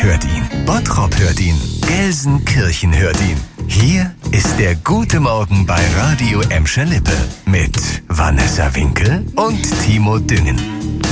hört ihn. Bottrop hört ihn. Gelsenkirchen hört ihn. Hier ist der Gute Morgen bei Radio Emscher Lippe mit Vanessa Winkel und Timo Düngen.